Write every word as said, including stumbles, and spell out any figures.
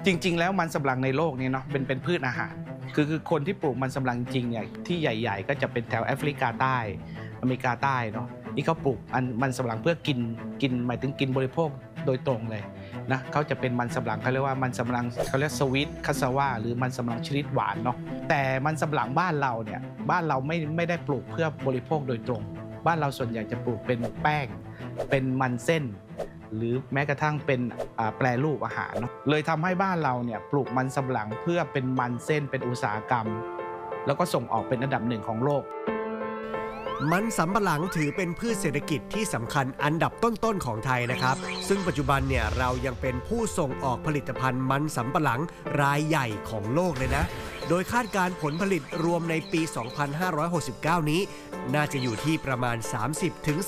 จริงๆแล้วมันสำปะหลังในโลกนี้เนาะเป็นเป็นพืชอาหารคือคือคนที่ปลูกมันสำปะหลังจริงเนี่ยที่ใหญ่ๆก็จะเป็นแถวแอฟริกาใต้อเมริกาใต้เนาะนี่เขาปลูกอันมันสำปะหลังเพื่อกินกินหมายถึงกินบริโภคโดยตรงเลยนะเขาจะเป็นมันสำปะหลังเขาเรียกว่ามันสำปะหลังเขาเรียกสวีทคาสวาหรือมันสำปะหลังชนิดหวานเนาะแต่มันสำปะหลังบ้านเราเนี่ยบ้านเราไม่ไม่ได้ปลูกเพื่อบริโภคโดยตรงบ้านเราส่วนใหญ่จะปลูกเป็นแป้งเป็นมันเส้นหรือแม้กระทั่งเป็นแปรรูปอาหารเนาะเลยทำให้บ้านเราเนี่ยปลูกมันสำปะหลังเพื่อเป็นมันเส้นเป็นอุตสาหกรรมแล้วก็ส่งออกเป็นอันดับหนึ่งของโลกมันสำปะหลังถือเป็นพืชเศรษฐกิจที่สำคัญอันดับต้นๆของไทยนะครับซึ่งปัจจุบันเนี่ยเรายังเป็นผู้ส่งออกผลิตภัณฑ์มันสำปะหลังรายใหญ่ของโลกเลยนะโดยคาดการผลผลิตรวมในปี สองพันห้าร้อยหกสิบเก้า นี้น่าจะอยู่ที่ประมาณ สามสิบถึง